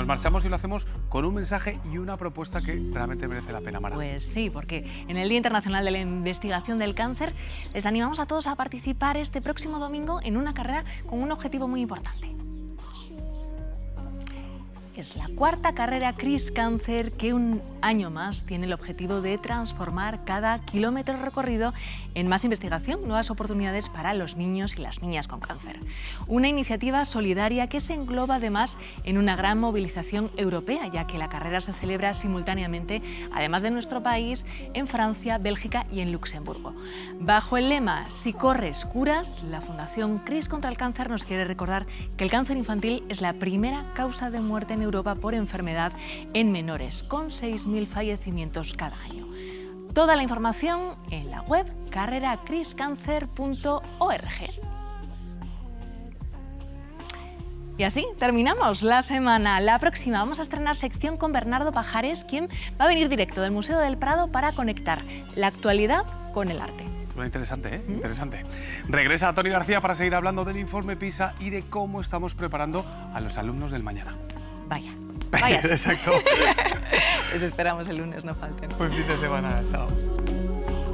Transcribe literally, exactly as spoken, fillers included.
nos marchamos y lo hacemos con un mensaje y una propuesta que realmente merece la pena, Mara. Pues sí, porque en el Día Internacional de la Investigación del Cáncer les animamos a todos a participar este próximo domingo en una carrera con un objetivo muy importante. Es la cuarta carrera CRIS Cáncer que un año más tiene el objetivo de transformar cada kilómetro recorrido en más investigación, nuevas oportunidades para los niños y las niñas con cáncer. Una iniciativa solidaria que se engloba además en una gran movilización europea, ya que la carrera se celebra simultáneamente, además de nuestro país, en Francia, Bélgica y en Luxemburgo. Bajo el lema "Si corres, curas", la Fundación CRIS contra el Cáncer nos quiere recordar que el cáncer infantil es la primera causa de muerte en Europa por enfermedad en menores, con seis mil fallecimientos cada año. Toda la información en la web carrera cris cáncer punto org. Y así terminamos la semana. La próxima vamos a estrenar sección con Bernardo Pajares, quien va a venir directo del Museo del Prado para conectar la actualidad con el arte. Muy interesante, ¿eh? ¿Mm? Interesante. Regresa Toni García para seguir hablando del informe PISA y de cómo estamos preparando a los alumnos del mañana. Vaya. Vaya. Exacto. Les esperamos el lunes, no falten. Buen fin de semana. Chao.